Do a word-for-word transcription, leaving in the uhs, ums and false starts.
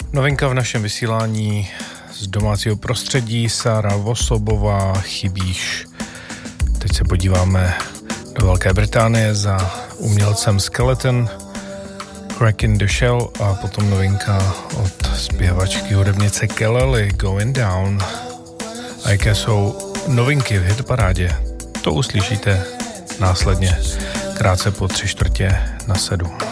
Novinka v našem vysílání z domácího prostředí, Sára Vosobová, Chybíš. Teď se podíváme do Velké Británie za umělcem Skeleton, Crack in the Shell a potom novinka od zpěvačky hudebnice Kelly, Going Down. A jaké jsou novinky v hitparádě, to uslyšíte následně krátce po tři čtvrtě na sedm.